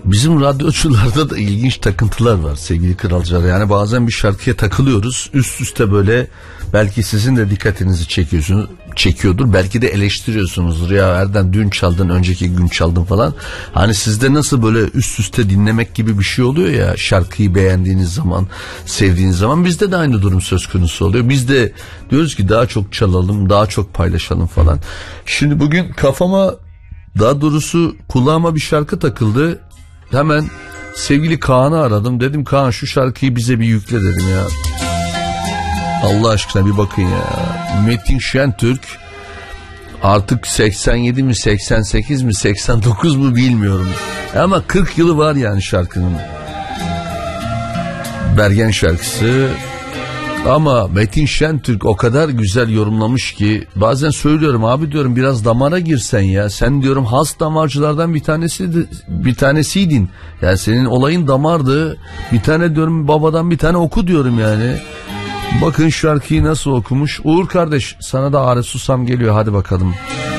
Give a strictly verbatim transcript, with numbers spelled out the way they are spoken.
Bizim radyocularda da ilginç takıntılar var sevgili kralcılar. Yani bazen bir şarkıya takılıyoruz. Üst üste böyle, belki sizin de dikkatinizi çekiyorsunuz, çekiyordur. Belki de eleştiriyorsunuzdur. Ya Erdem dün çaldın, önceki gün çaldın falan. Hani sizde nasıl böyle üst üste dinlemek gibi bir şey oluyor ya, şarkıyı beğendiğiniz zaman, sevdiğiniz zaman bizde de aynı durum söz konusu oluyor. Biz de diyoruz ki daha çok çalalım, daha çok paylaşalım falan. Şimdi bugün kafama, daha doğrusu kulağıma bir şarkı takıldı. Hemen sevgili Kaan'ı aradım. Dedim Kaan, şu şarkıyı bize bir yükle dedim ya. Allah aşkına bir bakın ya. Metin Şentürk artık seksen yedi mi, seksen sekiz mi, seksen dokuz mu bilmiyorum. Ama kırk yılı var yani şarkının. Bergen şarkısı. Ama Metin Şentürk o kadar güzel yorumlamış ki bazen söylüyorum, abi diyorum biraz damara girsen ya. Sen diyorum has damarcılardan bir tanesi bir tanesiydin. Yani senin olayın damardı. Bir tane diyorum babadan bir tane oku diyorum yani. Bakın şarkıyı nasıl okumuş. Uğur kardeş, sana da Arif Susam geliyor, hadi bakalım.